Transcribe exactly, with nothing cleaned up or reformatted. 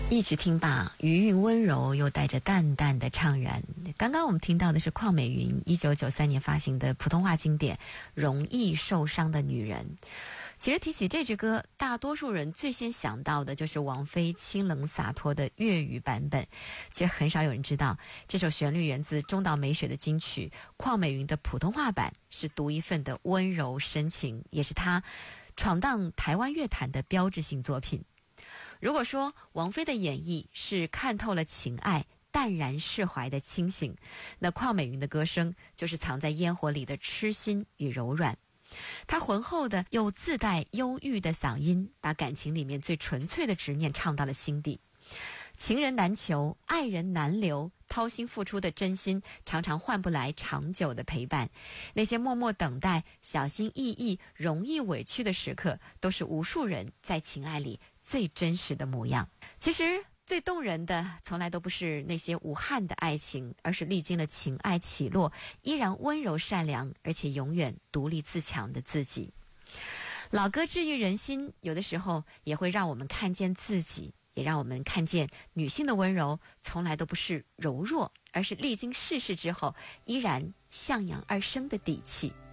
一曲听罢，余韵温柔，又带着淡淡的怅然。刚刚我们听到的是邝美云一九九三年发行的普通话经典《容易受伤的女人》。其实提起这支歌，大多数人最先想到的就是王菲清冷洒脱的粤语版本，却很少有人知道这首旋律源自中岛美雪的金曲，邝美云的普通话版是独一份的温柔深情，也是她闯荡台湾乐坛的标志性作品。如果说王菲的演绎是看透了情爱，淡然释怀的清醒，那邝美云的歌声就是藏在烟火里的痴心与柔软。她浑厚的又自带忧郁的嗓音，把感情里面最纯粹的执念唱到了心底。情人难求，爱人难留，掏心付出的真心常常换不来长久的陪伴。那些默默等待、小心翼翼、容易委屈的时刻，都是无数人在情爱里最真实的模样。其实最动人的从来都不是那些无憾的爱情，而是历经了情爱起落，依然温柔善良，而且永远独立自强的自己。老歌治愈人心，有的时候也会让我们看见自己，也让我们看见女性的温柔从来都不是柔弱，而是历经世事之后依然向阳而生的底气。